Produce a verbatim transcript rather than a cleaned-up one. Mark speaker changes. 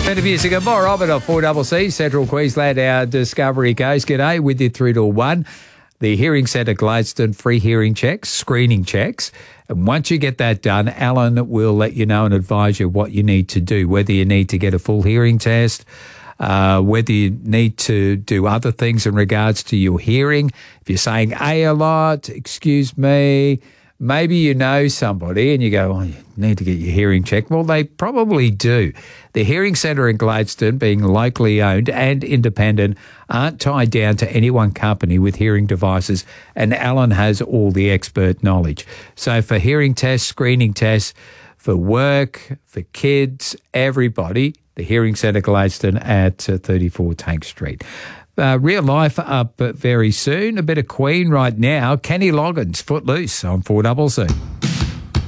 Speaker 1: Bit of music and more of it on four C C, Central Queensland, our Discovery Coast. G'day, with you through to one. The Hearing Centre Gladstone, free hearing checks, screening checks. And once you get that done, Alan will let you know and advise you what you need to do, whether you need to get a full hearing test, uh, whether you need to do other things in regards to your hearing. If you're saying A a lot, excuse me, maybe you know somebody and you go, oh, you need to get your hearing checked. Well, they probably do. The Hearing Centre in Gladstone, being locally owned and independent, aren't tied down to any one company with hearing devices, and Alan has all the expert knowledge. So for hearing tests, screening tests, for work, for kids, everybody, the Hearing Centre Gladstone at uh, thirty-four Tank Street. Uh, real life up very soon. A bit of Queen right now. Kenny Loggins, Footloose on four C C.